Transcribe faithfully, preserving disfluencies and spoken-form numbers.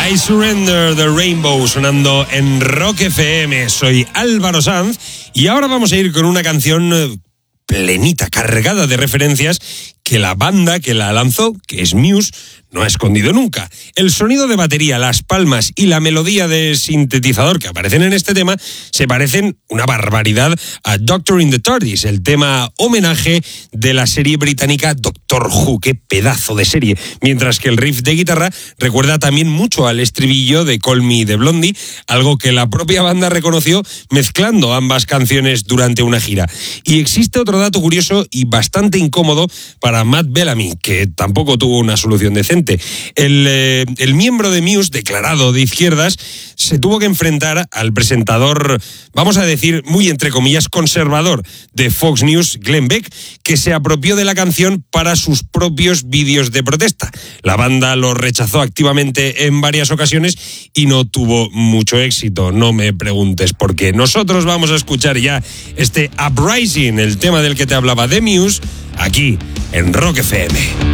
I Surrender the Rainbow sonando en Rock F M. Soy Álvaro Sanz y ahora vamos a ir con una canción plenita, cargada de referencias que la banda que la lanzó, que es Muse, no ha escondido nunca. El sonido de batería, las palmas y la melodía de sintetizador que aparecen en este tema se parecen una barbaridad a Doctor in the TARDIS, el tema homenaje de la serie británica Doctor Who. ¡Qué pedazo de serie! Mientras que el riff de guitarra recuerda también mucho al estribillo de Call Me de Blondie, algo que la propia banda reconoció mezclando ambas canciones durante una gira. Y existe otro dato curioso y bastante incómodo para Matt Bellamy, que tampoco tuvo una solución decente. El, eh, el miembro de Muse, declarado de izquierdas, se tuvo que enfrentar al presentador, vamos a decir, muy entre comillas, conservador de Fox News, Glenn Beck, que se apropió de la canción para sus propios vídeos de protesta. La banda lo rechazó activamente en varias ocasiones y no tuvo mucho éxito. No me preguntes por qué. Nosotros vamos a escuchar ya este Uprising, el tema del que te hablaba de Muse, aquí en Rock F M.